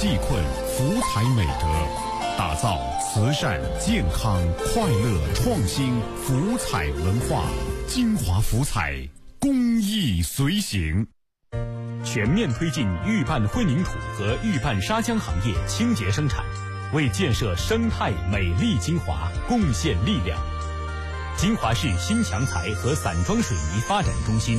济困福彩美德，打造慈善、健康、快乐、创新福彩文化。金华福彩，公益随行。 全面推进预拌混凝土和预拌砂浆行业清洁生产，为建设生态美丽金华贡献力量。金华市新强材和散装水泥发展中心